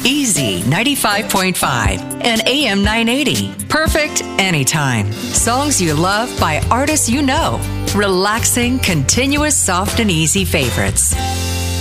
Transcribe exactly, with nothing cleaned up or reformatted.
Easy ninety-five point five and A M nine eighty. Perfect anytime. Songs you love by artists you know. Relaxing, continuous, soft and easy favorites.